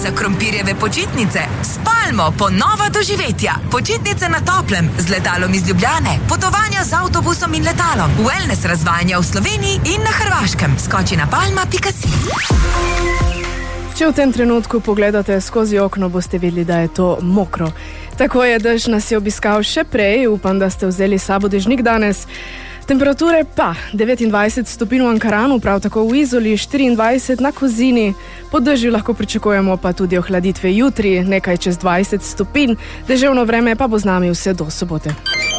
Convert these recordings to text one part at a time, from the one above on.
za krompirjeve počitnice. Spalmo, ponova doživetja. Počitnice na toplem, z letalom iz Ljubljane. Potovanja z avtobusom in letalom. Wellness razvajanja v Sloveniji in na Hrvaškem. Skoči na palma.si. Če v tem trenutku pogledate skozi okno, boste videli, da je to mokro. Tako je, dež nas je obiskal še prej, upam, da ste vzeli sabo dežnik danes. Temperature pa 29 stopinj v Ankaranu, prav tako v Izoli, 24 na Kozini. Po dežju lahko pričakujemo pa tudi ohladitve jutri, nekaj čez 20 stopinj, deževno vreme pa bo z nami vse do sobote.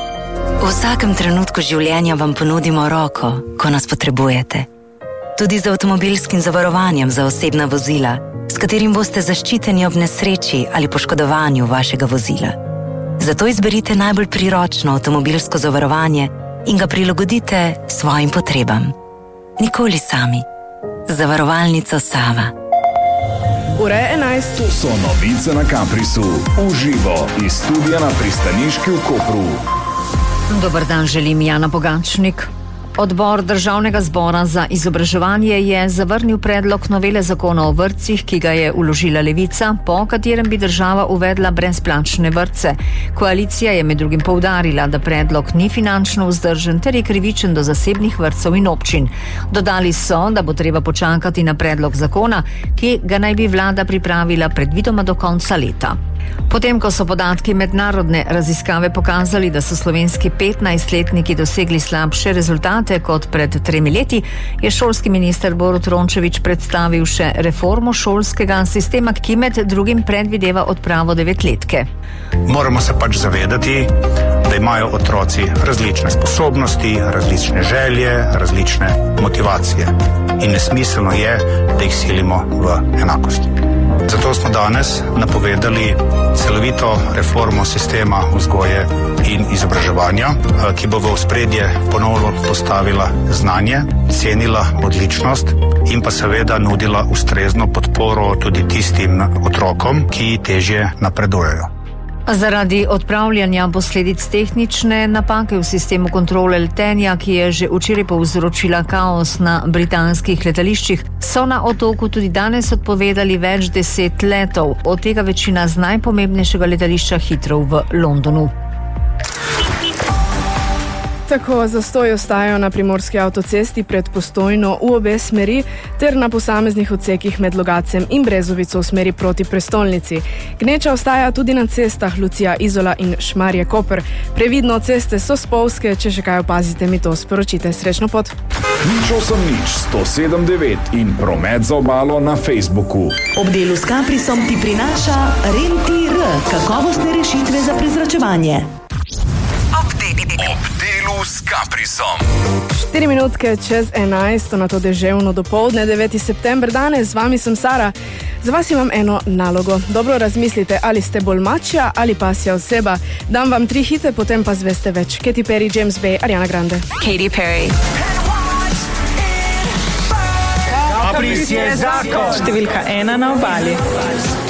V vsakem trenutku življenja vam ponudimo roko, ko nas potrebujete. Tudi z avtomobilskim zavarovanjem za osebna vozila, s katerim boste zaščiteni ob nesreči ali poškodovanju vašega vozila. Zato izberite najbolj priročno avtomobilsko zavarovanje in ga prilagodite svojim potrebam. Nikoli sami. Zavarovalnica Sava. Ura je 11. To so novice na Caprisu. Uživo iz studia na pristaniški v Kopru. Dober dan, želim Jana Pogačnik. Odbor Državnega zbora za izobraževanje je zavrnil predlog novele zakona o vrtcih, ki ga je vložila Levica, po katerem bi država uvedla brezplačne vrtce. Koalicija je med drugim poudarila, da predlog ni finančno vzdržen ter je krivičen do zasebnih vrtcev in občin. Dodali so, da bo treba počakati na predlog zakona, ki ga naj bi vlada pripravila predvidoma do konca leta. Potem, ko so podatki mednarodne raziskave pokazali, da so slovenski 15-letniki dosegli slabše rezultate kot pred 3 leti, je šolski minister Borut Rončević predstavil še reformo šolskega sistema, ki med drugim predvideva odpravo 9-letke. Moramo se pač zavedati, da imajo otroci različne sposobnosti, različne želje, različne motivacije. In nesmiselno je, da jih silimo v enakost. Zato smo danes napovedali celovito reformo sistema vzgoje in izobraževanja, ki bo v ospredje ponovno postavila znanje, cenila odličnost in pa seveda nudila ustrezno podporo tudi tistim otrokom, ki težje napredujejo. Zaradi odpravljanja posledic tehnične napake v sistemu kontrole letenja, ki je že včeraj povzročila kaos na britanskih letališčih, so na otoku tudi danes odpovedali več 10 letov, od tega večina z najpomembnejšega letališča Heathrow v Londonu. Tako zastoji ostajajo na primorski avtocesti pred Postojno v obe smeri ter na posameznih odsekih med Logatcem in Brezovico v smeri proti prestolnici. Gneča ostaja tudi na cestah Lucija, Izola in Šmarje Koper. Previdno, ceste so spolzke, če še kaj opazite, mi to sporočite. Srečno pot! 108.9 in promet za obalo na Facebooku. Ob delu s Caprisom ti prinaša RENTIR, kakovostne rešitve za prezračevanje. Ob delu s Caprisom. 4 minutke čez 11, na to deževno dopoldne, 9. september danes. Z vami sem Sara. Za vas imam eno nalogo. Dobro razmislite, ali ste bolj mačja ali pasja oseba. Dam vam 3 hite, potem pa zveste več. Katy Perry, James Bay, Ariana Grande. Katy Perry. Capris je zakon. Številka 1 na obali.